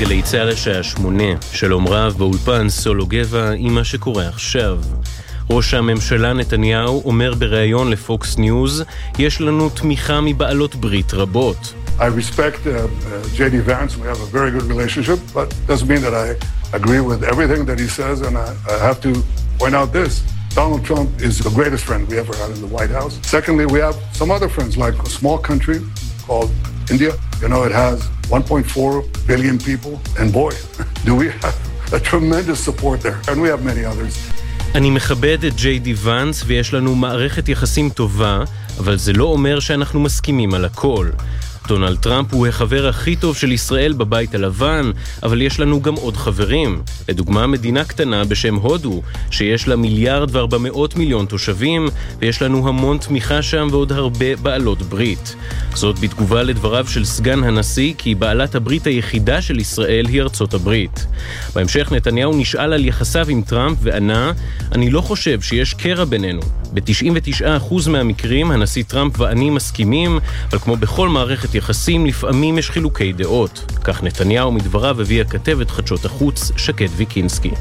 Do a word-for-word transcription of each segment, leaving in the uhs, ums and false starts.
גלי צהל השעה שמונה. שלום רב, באולפן סולו גבע עם מה שקורה עכשיו. ראש הממשלה נתניהו אומר בראיון לפוקס ניוז, יש לנו תמיכה מבעלות ברית רבות. I respect uh, uh, J D Vance. We have a very good relationship, but doesn't mean that I agree with everything that he says, and I, I have to point out this. Donald Trump is the greatest friend we ever had in the White House. Secondly, we have some other friends, like a small country called India. You know, it has one point four billion people, and boy, do we have a tremendous support there. And we have many others. אני מכבד את ג'יי די ונס ויש לנו מערכת יחסים טובה, אבל זה לא אומר שאנחנו מסכימים על הכל. דונלד טראמפ הוא החבר הכי טוב של ישראל בבית הלבן, אבל יש לנו גם עוד חברים. לדוגמה, מדינה קטנה בשם הודו, שיש לה מיליארד וארבע מאות מיליון תושבים, ויש לנו המון תמיכה שם ועוד הרבה בעלות ברית. זאת בתגובה לדבריו של סגן הנשיא, כי בעלת הברית היחידה של ישראל היא ארצות הברית. בהמשך נתניהו נשאל על יחסיו עם טראמפ וענה, אני לא חושב שיש קרע בינינו. ב-תשעים ותשעה אחוז מהמקרים הנשיא טראמפ ואני מסכימים, אבל כמו בכל מערכת יחסים לפעמים יש חילוקי דעות. כך נתניהו מדבריו הביא הכתבת חדשות החוץ שקד ויקינסקי.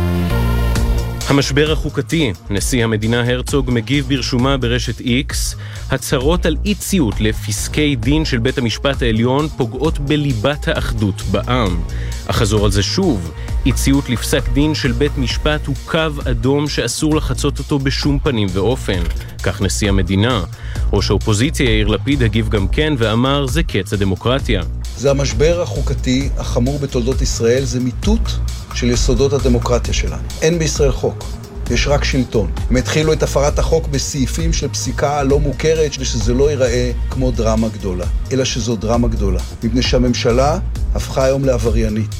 המשבר החוקתי, נשיא המדינה הרצוג מגיב ברשומה ברשת איקס, הצהרות על אי ציות לפסקי דין של בית המשפט העליון פוגעות בליבת האחדות בעם. אחזור על זה שוב, אי ציות לפסק דין של בית משפט הוא קו אדום שאסור לחצות אותו בשום פנים ואופן. כך נשיא המדינה. ראש האופוזיציה יאיר לפיד הגיב גם כן ואמר זה קץ הדמוקרטיה. זה המשבר החוקתי החמור בתולדות ישראל, זה מיטוט של יסודות הדמוקרטיה שלנו. אין בישראל חוק, יש רק שלטון. הם התחילו את הפרת החוק בסעיפים של פסיקה לא מוכרת, שזה לא ייראה כמו דרמה גדולה, אלא שזו דרמה גדולה. מפני שהממשלה הפכה היום לעבריינית.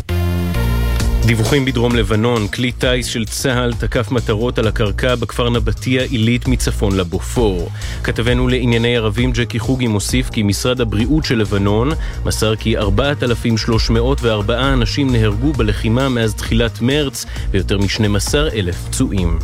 דיווחים בדרום לבנון, כלי טייס של צהל תקף מטרות על הקרקע בכפר נבטיה עילית מצפון לבופור. כתבנו לענייני ערבים ג'קי חוגי מוסיף כי משרד הבריאות של לבנון מסר כי ארבעת אלפים ושלוש מאות וארבע אנשים נהרגו בלחימה מאז תחילת מרץ ויותר מ-שנים עשר אלף פצועים.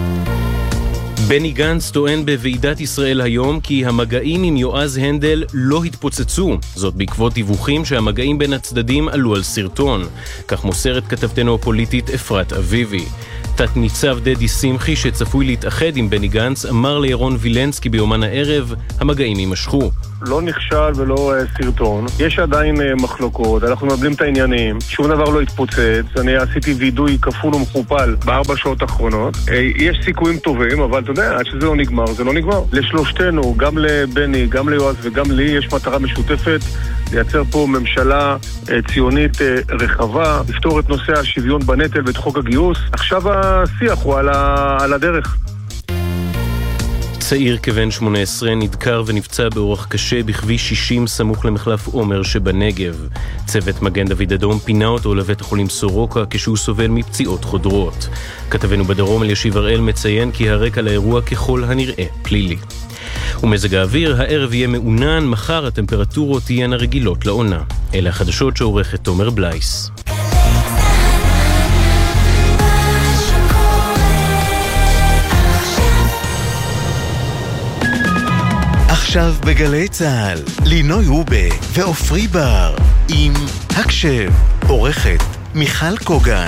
בני גנץ טוען בוועידת ישראל היום כי המגעים עם יועז הנדל לא התפוצצו. זאת בעקבות דיווחים שהמגעים בין הצדדים עלו על סרטון. כך מוסרת כתבתנו הפוליטית אפרת אביבי. תת ניצב דדי שמחי שצפוי להתאחד עם בני גנץ אמר לירון וילנסקי ביומן הערב, המגעים יימשכו. לא נכשל ולא uh, סרטון. יש עדיין uh, מחלוקות, אנחנו מבלים את העניינים, שום דבר לא התפוצץ, אני עשיתי וידוי כפול ומכופל בארבע שעות האחרונות. Uh, יש סיכויים טובים, אבל אתה יודע, עד שזה לא נגמר, זה לא נגמר. לשלושתנו, גם לבני, גם ליועז וגם לי, יש מטרה משותפת, לייצר פה ממשלה uh, ציונית uh, רחבה, לפתור את נושא השוויון בנטל ואת חוק הגיוס. עכשיו השיח הוא על, ה... על הדרך. צעיר כבן שמונה עשרה נדקר ונפצע באורח קשה בכביש שישים סמוך למחלף עומר שבנגב. צוות מגן דוד אדום פינה אותו לבית החולים סורוקה כשהוא סובל מפציעות חודרות. כתבנו בדרום אלישיב הראל מציין כי הרקע לאירוע ככל הנראה פלילי. ומזג האוויר, הערב יהיה מעונן, מחר הטמפרטורות תהיינה רגילות לעונה. אלה החדשות שעורכת תומר בלייס. עכשיו בגלי צהל, לינוי רובה ואופרי בר עם הקשב, עורכת מיכל קוגן.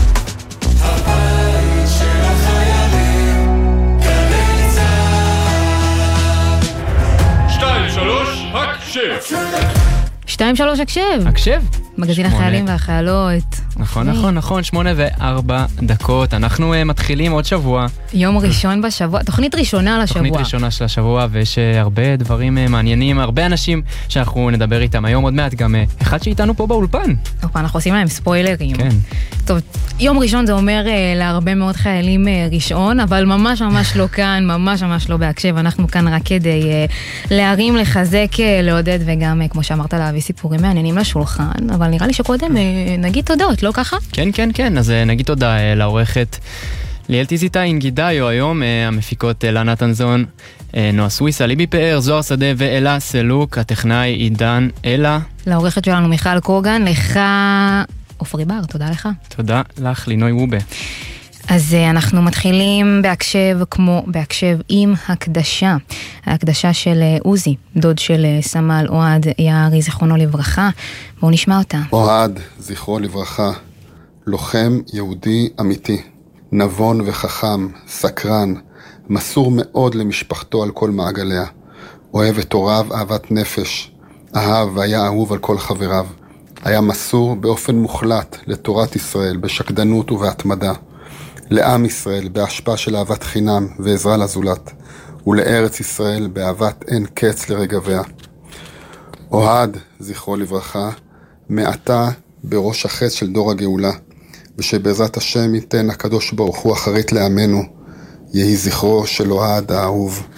הבית של החיילים, גלי צהל. שתיים, שלוש, הקשב. שתיים, שלוש, הקשב. הקשב? מגזין החיילים והחיילות. נכון, נכון, נכון, שמונה וארבע דקות. אנחנו uh, מתחילים עוד שבוע. יום ראשון בשבוע, תוכנית ראשונה לשבוע. תוכנית ראשונה של השבוע, ויש uh, הרבה דברים uh, מעניינים, הרבה אנשים שאנחנו נדבר איתם היום עוד מעט, גם uh, אחד שאיתנו פה באולפן. אופה, אנחנו עושים להם ספוילרים. כן. טוב, יום ראשון זה אומר uh, להרבה מאוד חיילים uh, ראשון, אבל ממש ממש לא כאן, ממש ממש לא בהקשב. אנחנו כאן רק כדי uh, להרים, לחזק, uh, לעודד, וגם, uh, כמו שאמרת, להביא סיפורים מעניינים לשולחן, אבל נראה לי שקודם uh, נגיד תודות, לא ככה? כן, כן, כן. אז uh, נגיד תודה uh, לעורכת ליאל טיזיטה, אינגידאיו היום, uh, המפיקות uh, לנה תנזון, uh, נועה סוויסה, ליבי פאר, זוהר שדה ואלה סלוק, הטכנאי עידן אלה. לעורכת שלנו מיכל קוגן, לך... אופרי בר, תודה לך. תודה לך, לינוי רובה. אז אנחנו מתחילים בהקשב כמו בהקשב עם הקדשה. ההקדשה של עוזי, דוד של סמל אוהד יערי, זיכרונו לברכה. בואו נשמע אותה. אוהד, זכרו לברכה, לוחם יהודי אמיתי, נבון וחכם, סקרן, מסור מאוד למשפחתו על כל מעגליה, אוהב את הוריו אהבת נפש, אהב והיה אהוב על כל חבריו, היה מסור באופן מוחלט לתורת ישראל בשקדנות ובהתמדה, לעם ישראל בהשפעה של אהבת חינם ועזרה לזולת, ולארץ ישראל באהבת אין קץ לרגביה. אוהד, זכרו לברכה, מעתה בראש החץ של דור הגאולה, ושבעזרת השם ייתן הקדוש ברוך הוא אחרית לעמנו, יהי זכרו של אוהד האהוב.